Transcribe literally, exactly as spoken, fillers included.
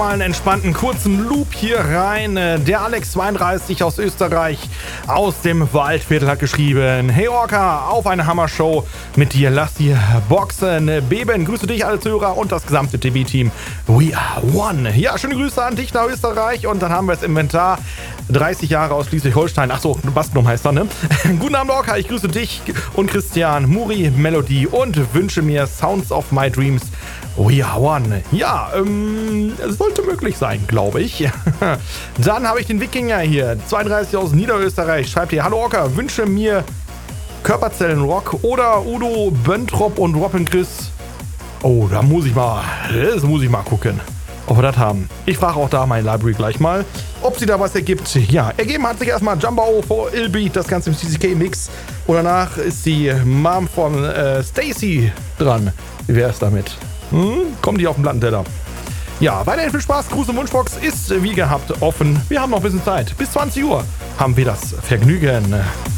mal einen entspannten kurzen Loop hier rein. Der Alex zweiunddreißig aus Österreich aus dem Waldviertel hat geschrieben: Hey Orca, auf eine Hammer-Show mit dir, lass dir boxen. Beben, grüße dich, alle Zuhörer und das gesamte T V-Team. We are one. Ja, schöne Grüße an dich nach Österreich und dann haben wir das Inventar. dreißig Jahre aus Schleswig-Holstein. Achso, Bastum heißt er, ne? Guten Abend, Orca, ich grüße dich und Christian, Muri, Melody und wünsche mir Sounds of My Dreams. We are one. Ja, ähm, es sollte möglich sein, glaube ich. Dann habe ich den Wikinger hier, zweiunddreißig aus Niederösterreich. Schreibt hier: Hallo Orca, wünsche mir Körperzellenrock oder Udo Böntrop und Robin Chris. Oh, da muss ich mal, das muss ich mal gucken, ob wir das haben. Ich frage auch da meine Library gleich mal, ob sie da was ergibt. Ja, ergeben hat sich erstmal Jumbo vor Illbeat, das Ganze im C C K-Mix. Und danach ist die Mom von äh, Stacy dran. Wie wäre es damit? Hm? Kommen die auf den Plattenteller? Ja, weiterhin viel Spaß. Gruß und Wunschbox ist wie gehabt offen. Wir haben noch ein bisschen Zeit. Bis zwanzig Uhr haben wir das Vergnügen.